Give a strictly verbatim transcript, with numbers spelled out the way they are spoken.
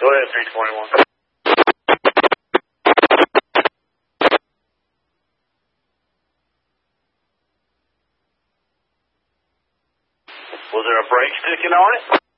Go ahead, three twenty-one. Was there a brake sticking on it?